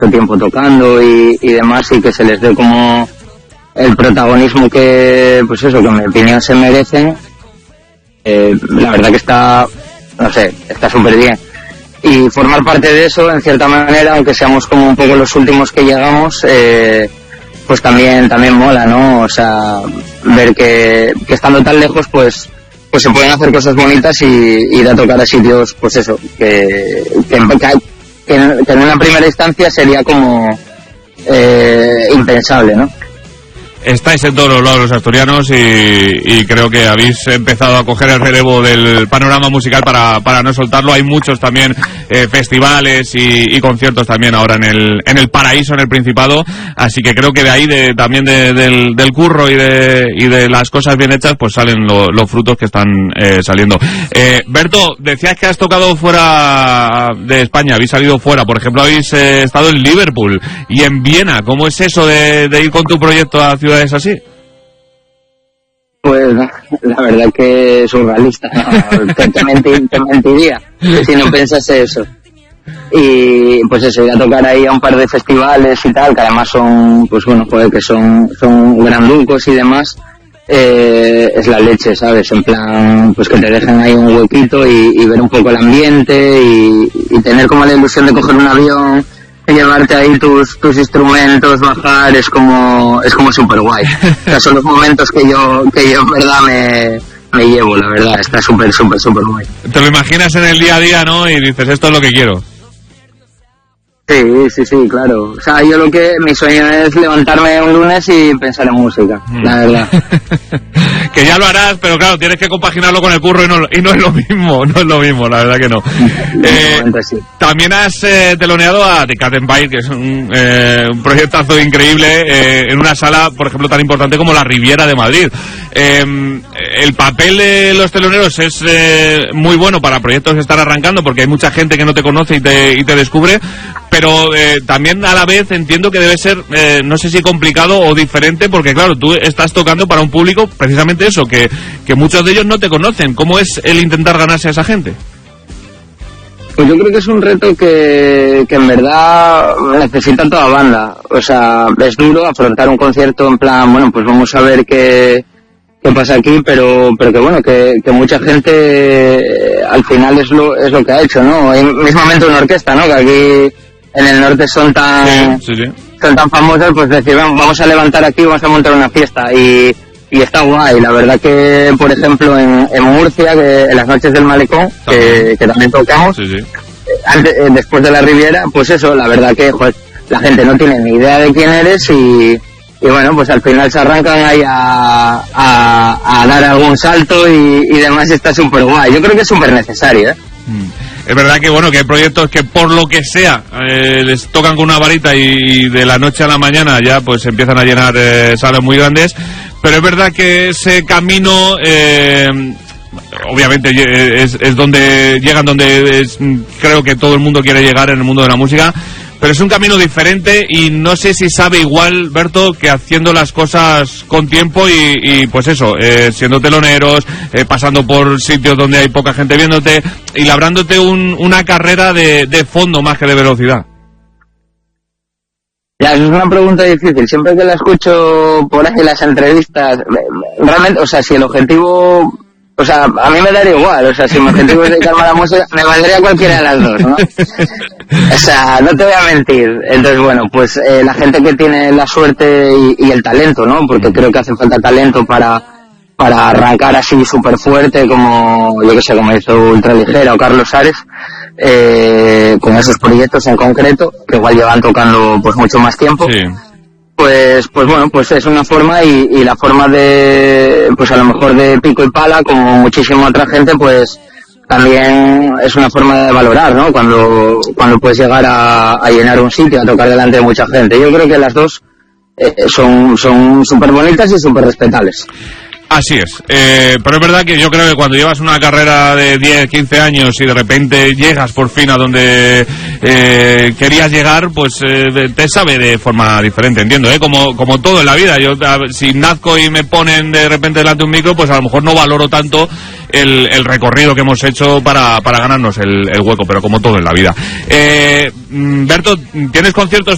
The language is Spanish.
tiempo tocando y demás, y que se les dé como el protagonismo que, pues eso, que en mi opinión se merecen. La verdad que está súper bien. Y formar parte de eso, en cierta manera, aunque seamos como un poco los últimos que llegamos, pues también mola, ¿no? O sea, ver que estando tan lejos, pues se pueden hacer cosas bonitas y ir a tocar a sitios, pues eso, que en una primera instancia sería como impensable, ¿no? Estáis en todos los lados los asturianos y creo que habéis empezado a coger el relevo del panorama musical para no soltarlo. Hay muchos también festivales y conciertos también ahora en el Paraíso, en el Principado, así que creo que de ahí también del curro y de las cosas bien hechas pues salen los frutos que están saliendo. Berto, decías que has tocado fuera de España, habéis salido fuera, por ejemplo habéis estado en Liverpool y en Viena. ¿Cómo es eso de ir con tu proyecto a ciudades así? Pues la verdad que es surrealista, ¿no? te mentiría si no pensase eso. Y pues eso, ir a tocar ahí a un par de festivales y tal, que además son, pues bueno, joder, que son granducos y demás, es la leche, ¿sabes? En plan, pues que te dejen ahí un huequito y ver un poco el ambiente y tener como la ilusión de coger un avión, llevarte ahí tus instrumentos, bajar, es como súper guay. O sea, son los momentos que yo en verdad me llevo, la verdad, está súper guay. Te lo imaginas en el día a día, ¿no? Y dices, esto es lo que quiero. Sí, claro. O sea, mi sueño es levantarme un lunes y pensar en música, la verdad. Que ya lo harás, pero claro, tienes que compaginarlo con el curro y no es lo mismo, la verdad que no. Sí. También has teloneado a The Cat Empire, que es un proyectazo increíble, en una sala, por ejemplo, tan importante como la Riviera de Madrid. El papel de los teloneros es muy bueno para proyectos que están arrancando, porque hay mucha gente que no te conoce y te descubre, pero también a la vez entiendo que debe ser, no sé si complicado o diferente, porque claro, tú estás tocando para un público, precisamente eso, que muchos de ellos no te conocen. ¿Cómo es el intentar ganarse a esa gente? Pues yo creo que es un reto que en verdad necesita toda banda. O sea, es duro afrontar un concierto en plan, bueno, pues vamos a ver qué pasa aquí, pero que bueno, que mucha gente al final es lo que ha hecho, ¿no? Mismamente una orquesta, ¿no? Que aquí en el norte son tan famosas, pues decir, vamos a levantar aquí, vamos a montar una fiesta y está guay. La verdad que, por ejemplo, en Murcia, que en las noches del Malecón, que también tocamos, después de la Riviera, pues eso, la verdad que, joder, la gente no tiene ni idea de quién eres y bueno, pues al final se arrancan ahí a dar algún salto y demás, está súper guay. Yo creo que es súper necesario, ¿eh? Es verdad que bueno, que hay proyectos que por lo que sea les tocan con una varita y de la noche a la mañana ya pues empiezan a llenar salas muy grandes, pero es verdad que ese camino obviamente es donde llegan, creo que todo el mundo quiere llegar en el mundo de la música, pero es un camino diferente y no sé si sabe igual, Berto, que haciendo las cosas con tiempo y pues eso, siendo teloneros, pasando por sitios donde hay poca gente viéndote y labrándote una carrera de fondo más que de velocidad. Ya, eso es una pregunta difícil. Siempre que la escucho por ahí en las entrevistas, realmente, o sea, si el objetivo... O sea, a mí me daría igual, o sea, si mi objetivo es dedicarme a la música, me valdría cualquiera de las dos, ¿no? O sea, no te voy a mentir. Entonces, bueno, pues la gente que tiene la suerte y el talento, ¿no? Porque creo que hace falta talento para arrancar así súper fuerte, como, yo que sé, como hizo Ultraligera o Carlos Ares, con esos proyectos en concreto, que igual llevan tocando pues mucho más tiempo. Sí. Pues bueno, pues es una forma y la forma de, pues a lo mejor de pico y pala, como muchísima otra gente, pues también es una forma de valorar, ¿no? Cuando puedes llegar a llenar un sitio, a tocar delante de mucha gente. Yo creo que las dos son súper bonitas y súper respetables. Así es, pero es verdad que yo creo que cuando llevas una carrera de 10, 15 años y de repente llegas por fin a donde querías llegar, pues te sabe de forma diferente, entiendo, como todo en la vida. Yo si nazco y me ponen de repente delante de un micro, pues a lo mejor no valoro tanto el recorrido que hemos hecho para ganarnos el hueco, pero como todo en la vida. Berto, ¿tienes conciertos